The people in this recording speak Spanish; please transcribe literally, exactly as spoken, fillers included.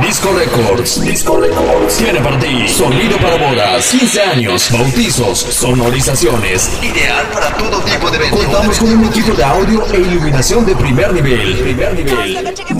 Disco Records. Disco Records tiene para ti sonido para bodas, quince años, bautizos, sonorizaciones. Ideal para todo tipo de eventos. Contamos con un equipo de audio e iluminación de primer nivel. Primer nivel.